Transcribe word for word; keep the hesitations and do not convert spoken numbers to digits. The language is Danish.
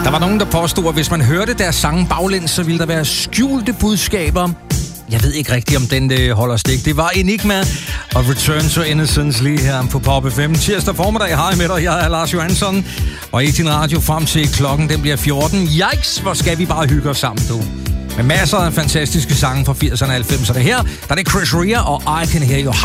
Der var nogen, der påstod, at hvis man hørte deres sange baglæns, så ville der være skjulte budskaber. Jeg ved ikke rigtigt, om den det holder stik. Det var Enigma og Return to Innocence lige her på Pop F M. Tirsdag formiddag, hej med dig. Jeg er Lars Johansson. Og i din radio frem til klokken, den bliver fjorten. Yikes, hvor skal vi bare hygge os sammen, du. Med masser af fantastiske sange fra firserne og halvfemserne her. Der er det Chris Rea og I Can Hear You.